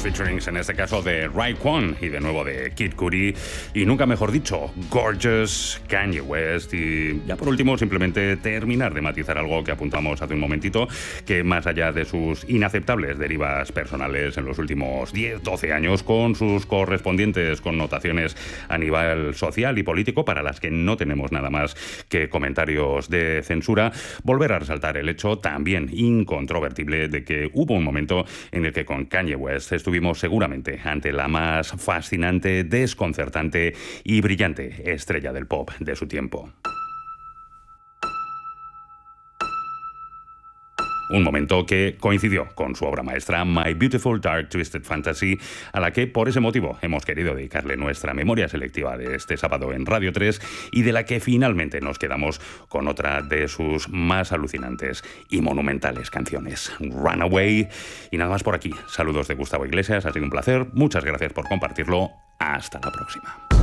featurings, en este caso de Raekwon y de nuevo de Kid Cudi, y nunca mejor dicho, Gorgeous, Kanye West. Y ya por último, simplemente terminar de matizar algo que apuntamos hace un momentito, que más allá de sus inaceptables derivas personales en los últimos 10-12 años, con sus correspondientes connotaciones a nivel social y político, para las que no tenemos nada más que comentarios de censura, volver a resaltar el hecho también incontrovertible de que hubo un momento en el que con Kanye West estuvimos seguramente ante la más fascinante, desconcertante y brillante estrella del pop de su tiempo. Un momento que coincidió con su obra maestra My Beautiful Dark Twisted Fantasy, a la que por ese motivo hemos querido dedicarle nuestra memoria selectiva de este sábado en Radio 3, y de la que finalmente nos quedamos con otra de sus más alucinantes y monumentales canciones, Runaway. Y nada más por aquí. Saludos de Gustavo Iglesias, ha sido un placer, muchas gracias por compartirlo, hasta la próxima.